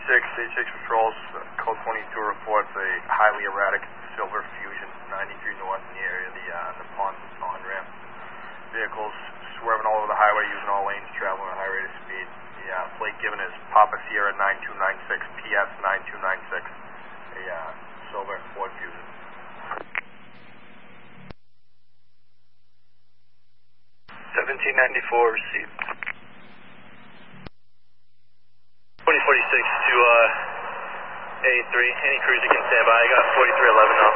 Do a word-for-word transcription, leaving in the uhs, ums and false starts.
eighty-six, eighty-six patrols, uh, code twenty-two reports a highly erratic silver Fusion, ninety-three north in the area of the, uh, the Ponson on-ramp. Vehicles swerving all over the highway, using all lanes, traveling at a high rate of speed. The uh, plate given is Papa Sierra nine two nine six, P S nine two nine six, a uh, silver Ford Fusion. seventeen ninety-four, received. twenty forty-six to uh, A three, any cruiser can stand by. I got forty-three eleven on.